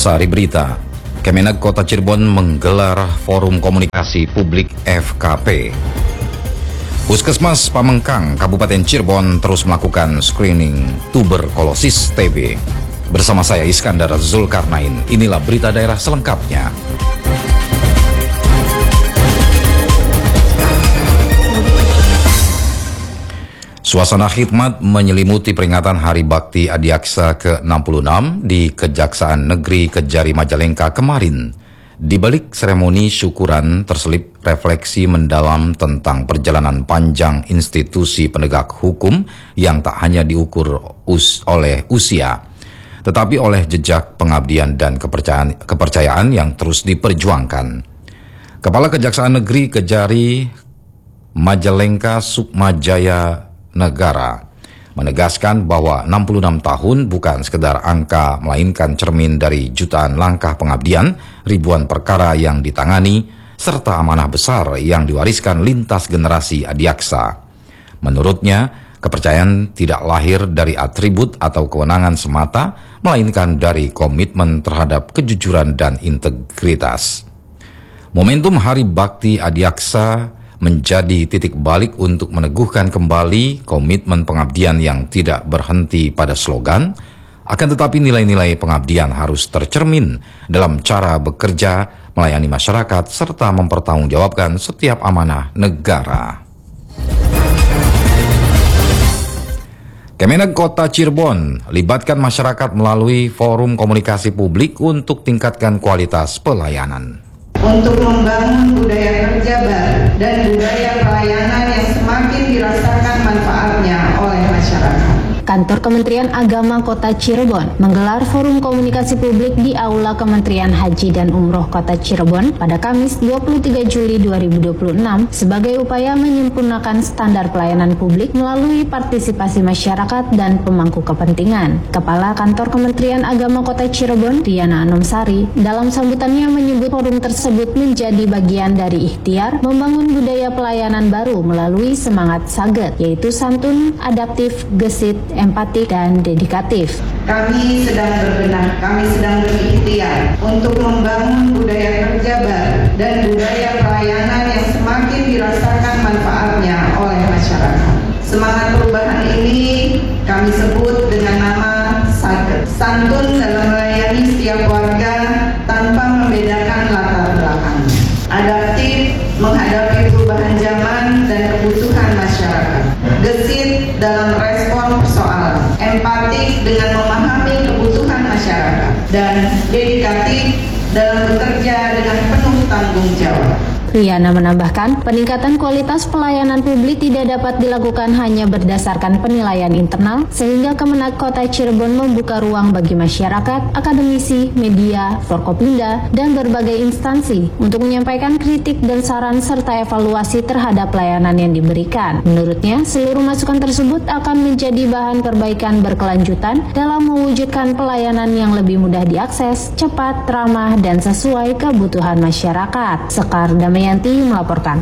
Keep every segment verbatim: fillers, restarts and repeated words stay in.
Sari Berita. Kemenag Kota Cirebon menggelar Forum Komunikasi Publik F K P. Puskesmas Pamengkang, Kabupaten Cirebon terus melakukan screening tuberkulosis T B. Bersama saya Iskandar Zulkarnain, inilah berita daerah selengkapnya. Suasana khidmat menyelimuti peringatan Hari Bakti Adiaksa ke enam puluh enam di Kejaksaan Negeri Kejari Majalengka kemarin. Di balik seremoni syukuran terselip refleksi mendalam tentang perjalanan panjang institusi penegak hukum yang tak hanya diukur us oleh usia, tetapi oleh jejak pengabdian dan kepercayaan, kepercayaan yang terus diperjuangkan. Kepala Kejaksaan Negeri Kejari Majalengka Sukmajaya Negara menegaskan bahwa enam puluh enam tahun bukan sekedar angka, melainkan cermin dari jutaan langkah pengabdian, ribuan perkara yang ditangani, serta amanah besar yang diwariskan lintas generasi Adiaksa. Menurutnya, kepercayaan tidak lahir dari atribut atau kewenangan semata, melainkan dari komitmen terhadap kejujuran dan integritas. Momentum Hari Bakti Adiaksa menjadi titik balik untuk meneguhkan kembali komitmen pengabdian yang tidak berhenti pada slogan, akan tetapi nilai-nilai pengabdian harus tercermin dalam cara bekerja, melayani masyarakat, serta mempertanggungjawabkan setiap amanah negara. Kemenag Kota Cirebon libatkan masyarakat melalui forum komunikasi publik untuk tingkatkan kualitas pelayanan. Untuk membangun budaya kerja baru dan budaya pelayanan yang semakin dirasakan manfaatnya oleh masyarakat. Kantor Kementerian Agama Kota Cirebon menggelar forum komunikasi publik di Aula Kementerian Haji dan Umroh Kota Cirebon pada Kamis dua puluh tiga Juli dua ribu dua puluh enam sebagai upaya menyempurnakan standar pelayanan publik melalui partisipasi masyarakat dan pemangku kepentingan. Kepala Kantor Kementerian Agama Kota Cirebon, Diana Anomsari, dalam sambutannya menyebut forum tersebut menjadi bagian dari ikhtiar membangun budaya pelayanan baru melalui semangat saget, yaitu santun, adaptif, gesit, empatik, dan dedikatif. Kami sedang berbenah, kami sedang berikhtiar untuk membangun budaya kerja baru dan budaya pelayanan yang semakin dirasakan manfaatnya oleh masyarakat. Semangat perubahan ini kami sebut dengan nama saget, santun dalam melayani setiap warga tanpa membedakan latar belakang, adaptif menghadapi perubahan zaman dan kebutuhan masyarakat, gesit dalam respon persoalan, empatik dengan memahami kebutuhan masyarakat, dan dedikatif dalam bekerja dengan penuh tanggung jawab. Riana menambahkan, peningkatan kualitas pelayanan publik tidak dapat dilakukan hanya berdasarkan penilaian internal, sehingga Kemenag Kota Cirebon membuka ruang bagi masyarakat, akademisi, media, Forkopimda, dan berbagai instansi untuk menyampaikan kritik dan saran serta evaluasi terhadap pelayanan yang diberikan. Menurutnya, seluruh masukan tersebut akan menjadi bahan perbaikan berkelanjutan dalam mewujudkan pelayanan yang lebih mudah diakses, cepat, ramah, dan sesuai kebutuhan masyarakat. Sekar Damayanti melaporkan.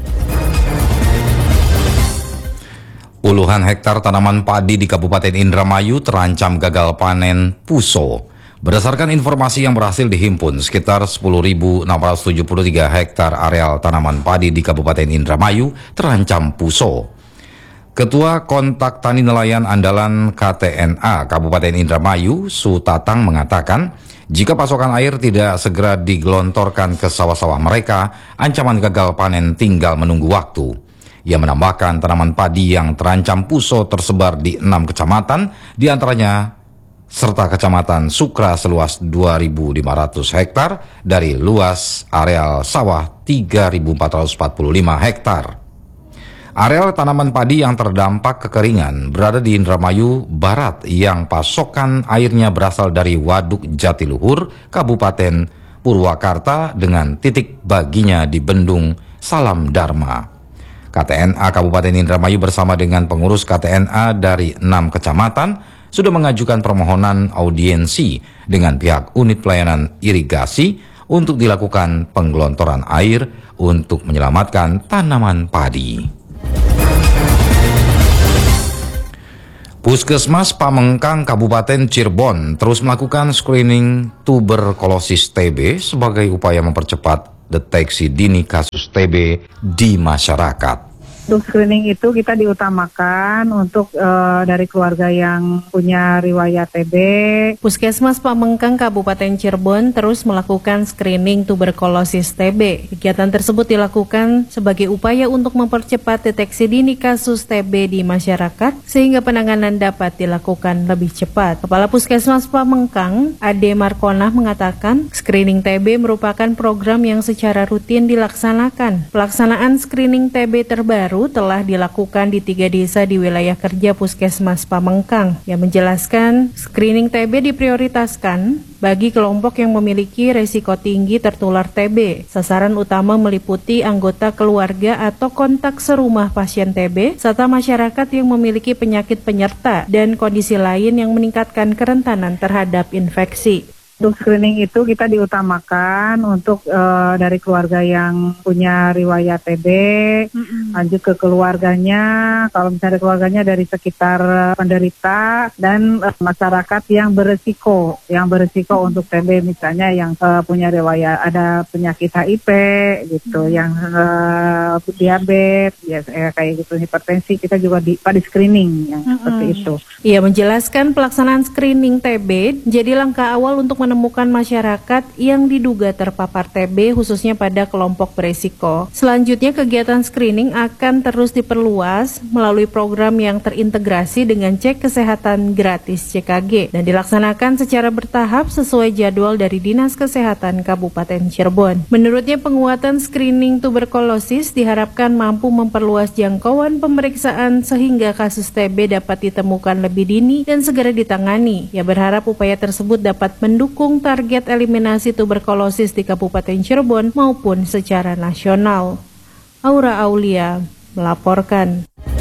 Puluhan hektar tanaman padi di Kabupaten Indramayu terancam gagal panen puso. Berdasarkan informasi yang berhasil dihimpun, sekitar sepuluh ribu enam ratus tujuh puluh tiga hektar areal tanaman padi di Kabupaten Indramayu terancam puso. Ketua Kontak Tani Nelayan Andalan K T N A Kabupaten Indramayu, Sutatang, mengatakan, jika pasokan air tidak segera digelontorkan ke sawah-sawah mereka, ancaman gagal panen tinggal menunggu waktu. Ia menambahkan tanaman padi yang terancam puso tersebar di enam kecamatan, diantaranya serta kecamatan Sukra seluas dua ribu lima ratus hektar dari luas areal sawah tiga ribu empat ratus empat puluh lima hektar. Areal tanaman padi yang terdampak kekeringan berada di Indramayu Barat yang pasokan airnya berasal dari Waduk Jatiluhur, Kabupaten Purwakarta dengan titik baginya di Bendung Salam Dharma. K T N A Kabupaten Indramayu bersama dengan pengurus K T N A dari enam kecamatan sudah mengajukan permohonan audiensi dengan pihak unit pelayanan irigasi untuk dilakukan penggelontoran air untuk menyelamatkan tanaman padi. Puskesmas Pamengkang Kabupaten Cirebon terus melakukan screening tuberkulosis T B sebagai upaya mempercepat deteksi dini kasus T B di masyarakat. Untuk screening itu kita diutamakan untuk uh, dari keluarga yang punya riwayat T B. Puskesmas Pamengkang Kabupaten Cirebon terus melakukan screening tuberkulosis T B. Kegiatan tersebut dilakukan sebagai upaya untuk mempercepat deteksi dini kasus T B di masyarakat sehingga penanganan dapat dilakukan lebih cepat. Kepala Puskesmas Pamengkang, Ade Markonah mengatakan, screening T B merupakan program yang secara rutin dilaksanakan. Pelaksanaan screening T B terbaru telah dilakukan di tiga desa di wilayah kerja Puskesmas Pamengkang. Yang menjelaskan, screening T B diprioritaskan bagi kelompok yang memiliki resiko tinggi tertular T B. Sasaran utama meliputi anggota keluarga atau kontak serumah pasien T B, serta masyarakat yang memiliki penyakit penyerta dan kondisi lain yang meningkatkan kerentanan terhadap infeksi. Untuk screening itu kita diutamakan untuk uh, dari keluarga yang punya riwayat T B, mm-hmm. lanjut ke keluarganya, kalau misalnya keluarganya dari sekitar penderita dan uh, masyarakat yang beresiko, yang beresiko mm-hmm. untuk T B, misalnya yang uh, punya riwayat ada penyakit H I V gitu, mm-hmm. yang uh, diabetes, ya kayak gitu, hipertensi, kita juga di, di screening yang mm-hmm. seperti itu. Ia menjelaskan pelaksanaan screening T B jadi langkah awal untuk menemukan masyarakat yang diduga terpapar T B khususnya pada kelompok beresiko. Selanjutnya kegiatan screening akan terus diperluas melalui program yang terintegrasi dengan cek kesehatan gratis C K G dan dilaksanakan secara bertahap sesuai jadwal dari Dinas Kesehatan Kabupaten Cirebon. Menurutnya penguatan screening tuberkulosis diharapkan mampu memperluas jangkauan pemeriksaan sehingga kasus T B dapat ditemukan lebih dini dan segera ditangani. Ia berharap upaya tersebut dapat mendukung mendukung target eliminasi tuberkulosis di Kabupaten Cirebon maupun secara nasional. Aura Aulia melaporkan.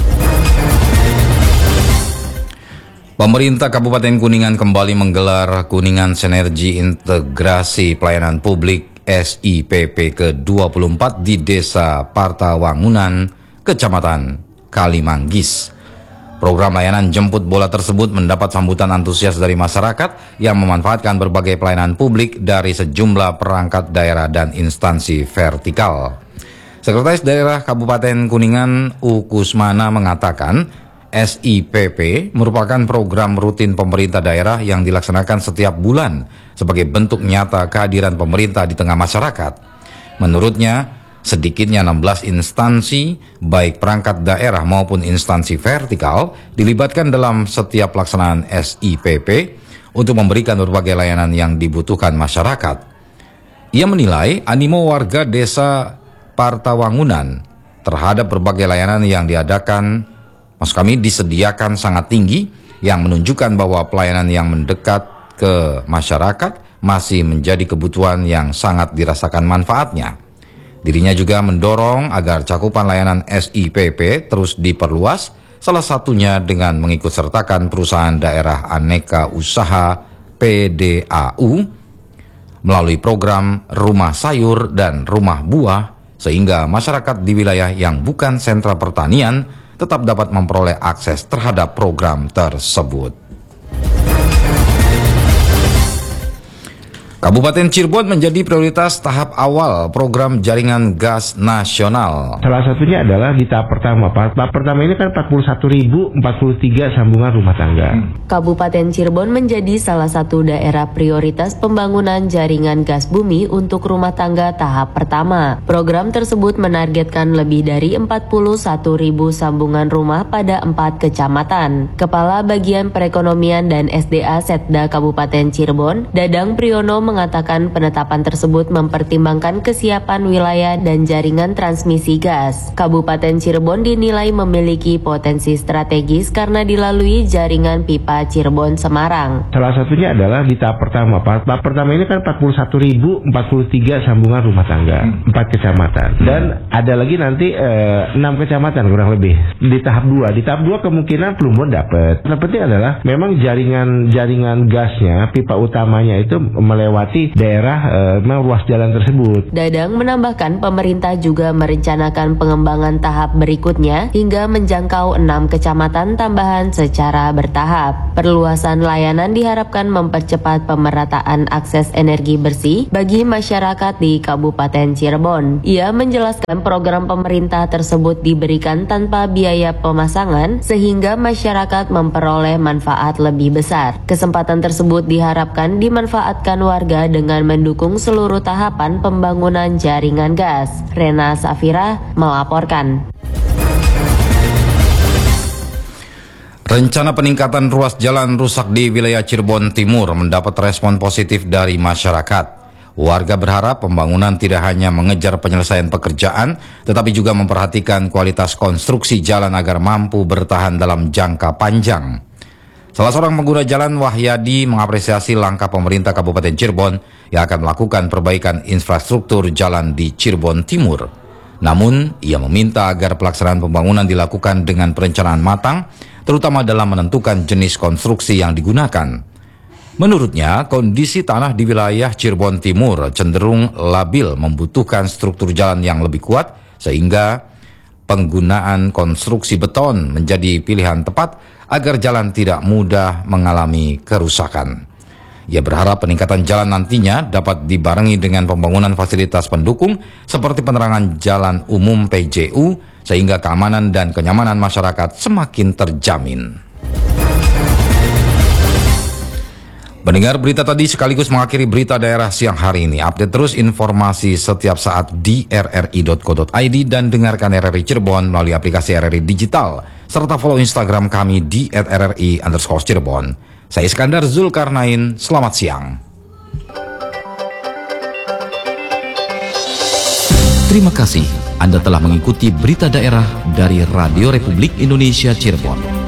Pemerintah Kabupaten Kuningan kembali menggelar Kuningan Sinergi Integrasi Pelayanan Publik S I P P ke dua puluh empat di Desa Partawangunan, Kecamatan Kalimanggis. Program layanan jemput bola tersebut mendapat sambutan antusias dari masyarakat yang memanfaatkan berbagai pelayanan publik dari sejumlah perangkat daerah dan instansi vertikal. Sekretaris Daerah Kabupaten Kuningan U Kusmana mengatakan S I P P merupakan program rutin pemerintah daerah yang dilaksanakan setiap bulan sebagai bentuk nyata kehadiran pemerintah di tengah masyarakat. Menurutnya, sedikitnya enam belas instansi, baik perangkat daerah maupun instansi vertikal, dilibatkan dalam setiap pelaksanaan S I P P untuk memberikan berbagai layanan yang dibutuhkan masyarakat. Ia menilai animo warga desa Partawangunan terhadap berbagai layanan yang diadakan, maksud kami disediakan sangat tinggi, yang menunjukkan bahwa pelayanan yang mendekat ke masyarakat masih menjadi kebutuhan yang sangat dirasakan manfaatnya. Dirinya juga mendorong agar cakupan layanan S I P P terus diperluas, salah satunya dengan mengikut sertakan perusahaan daerah aneka usaha P D A U melalui program rumah sayur dan rumah buah, sehingga masyarakat di wilayah yang bukan sentra pertanian tetap dapat memperoleh akses terhadap program tersebut. Kabupaten Cirebon menjadi prioritas tahap awal program jaringan gas nasional. Salah satunya adalah di tahap pertama. Tahap pertama ini kan empat puluh satu ribu empat puluh tiga sambungan rumah tangga. Kabupaten Cirebon menjadi salah satu daerah prioritas pembangunan jaringan gas bumi untuk rumah tangga tahap pertama. Program tersebut menargetkan lebih dari empat puluh satu ribu sambungan rumah pada empat kecamatan. Kepala Bagian Perekonomian dan S D A Setda Kabupaten Cirebon, Dadang Priyono mengatakan penetapan tersebut mempertimbangkan kesiapan wilayah dan jaringan transmisi gas. Kabupaten Cirebon dinilai memiliki potensi strategis karena dilalui jaringan pipa Cirebon-Semarang. Salah satunya adalah di tahap pertama. Tahap pertama ini kan empat puluh satu ribu empat puluh tiga sambungan rumah tangga, empat kecamatan. Dan ada lagi nanti eh, enam kecamatan kurang lebih. Di tahap dua. Di tahap dua kemungkinan Plumbon dapat. Yang penting adalah memang jaringan jaringan gasnya, pipa utamanya itu melewati melewati daerah uh, ruas jalan tersebut. Dadang menambahkan pemerintah juga merencanakan pengembangan tahap berikutnya hingga menjangkau enam kecamatan tambahan secara bertahap. Perluasan layanan diharapkan mempercepat pemerataan akses energi bersih bagi masyarakat di Kabupaten Cirebon. Ia menjelaskan program pemerintah tersebut diberikan tanpa biaya pemasangan sehingga masyarakat memperoleh manfaat lebih besar. Kesempatan tersebut diharapkan dimanfaatkan warga dengan mendukung seluruh tahapan pembangunan jaringan gas. Rena Safira melaporkan. Rencana peningkatan ruas jalan rusak di wilayah Cirebon Timur mendapat respon positif dari masyarakat. Warga berharap pembangunan tidak hanya mengejar penyelesaian pekerjaan, tetapi juga memperhatikan kualitas konstruksi jalan agar mampu bertahan dalam jangka panjang. Salah seorang pengguna jalan, Wahyadi, mengapresiasi langkah pemerintah Kabupaten Cirebon yang akan melakukan perbaikan infrastruktur jalan di Cirebon Timur. Namun, ia meminta agar pelaksanaan pembangunan dilakukan dengan perencanaan matang, terutama dalam menentukan jenis konstruksi yang digunakan. Menurutnya, kondisi tanah di wilayah Cirebon Timur cenderung labil, membutuhkan struktur jalan yang lebih kuat, sehingga penggunaan konstruksi beton menjadi pilihan tepat agar jalan tidak mudah mengalami kerusakan. Ia berharap peningkatan jalan nantinya dapat dibarengi dengan pembangunan fasilitas pendukung seperti penerangan jalan umum P J U, sehingga keamanan dan kenyamanan masyarakat semakin terjamin. Mendengar berita tadi sekaligus mengakhiri berita daerah siang hari ini. Update terus informasi setiap saat di r r i dot co dot i d dan dengarkan R R I Cirebon melalui aplikasi R R I Digital, serta follow Instagram kami di at r r i underscore Cirebon. Saya Iskandar Zulkarnain, selamat siang. Terima kasih Anda telah mengikuti berita daerah dari Radio Republik Indonesia Cirebon.